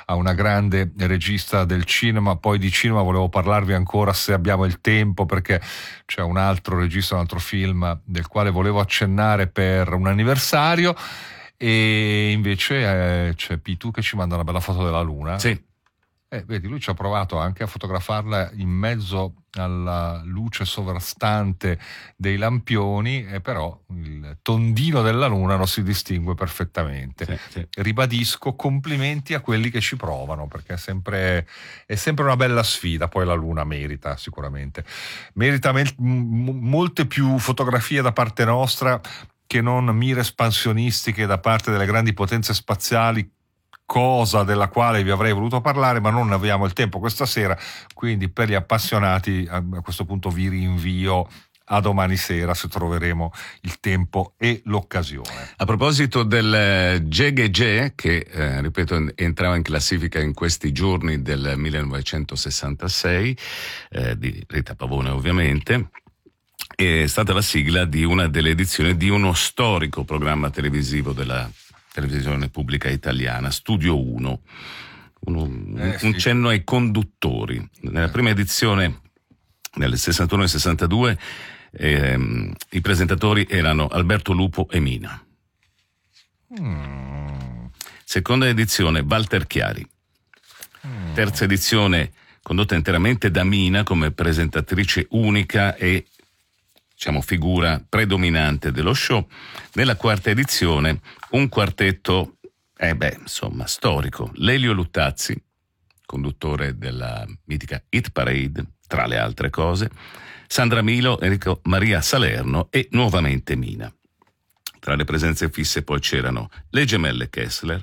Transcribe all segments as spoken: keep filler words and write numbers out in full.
a una grande regista del cinema. Poi di cinema volevo parlarvi ancora, se abbiamo il tempo, perché c'è un altro regista, un altro film del quale volevo accennare per un anniversario, e invece eh, c'è Pitu che ci manda una bella foto della Luna. Sì. Eh, vedi, lui ci ha provato anche a fotografarla in mezzo alla luce sovrastante dei lampioni, e però il tondino della Luna lo si distingue perfettamente. Sì, sì. Ribadisco, complimenti a quelli che ci provano, perché è sempre, è sempre una bella sfida. Poi la Luna merita sicuramente, merita mel- m- molte più fotografie da parte nostra che non mire espansionistiche da parte delle grandi potenze spaziali, cosa della quale vi avrei voluto parlare, ma non abbiamo il tempo questa sera, quindi per gli appassionati a questo punto vi rinvio a domani sera, se troveremo il tempo e l'occasione. A proposito del Gegege, che eh, ripeto entrava in classifica in questi giorni del millenovecentosessantasei, eh, di Rita Pavone ovviamente, è stata la sigla di una delle edizioni di uno storico programma televisivo della televisione pubblica italiana, Studio uno, un, eh, sì. un cenno ai conduttori. Nella prima edizione, nel sessantuno e sessantadue, ehm, i presentatori erano Alberto Lupo e Mina. Mm. Seconda edizione, Walter Chiari. Mm. Terza edizione, condotta interamente da Mina come presentatrice unica e diciamo figura predominante dello show. Nella quarta edizione un quartetto eh beh insomma storico: Lelio Luttazzi, conduttore della mitica Hit Parade tra le altre cose, Sandra Milo, Enrico Maria Salerno e nuovamente Mina. Tra le presenze fisse poi c'erano le gemelle Kessler,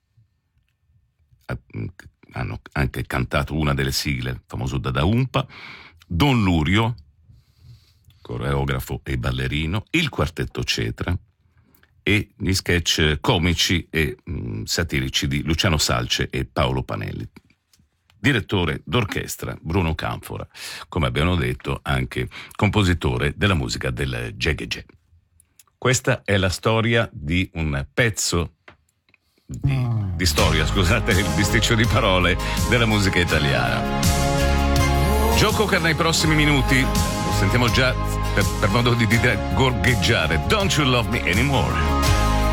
hanno anche cantato una delle sigle, famoso Dada Umpa, Don Lurio, coreografo e ballerino, il quartetto Cetra e gli sketch comici e mh, satirici di Luciano Salce e Paolo Panelli. Direttore d'orchestra Bruno Canfora, come abbiamo detto anche compositore della musica del Gegege. Questa è la storia di un pezzo di, oh. di storia, scusate il bisticcio di parole, della musica italiana. Gioco che nei prossimi minuti lo sentiamo già per, per modo di dire gorgheggiare. Don't You Love Me Anymore.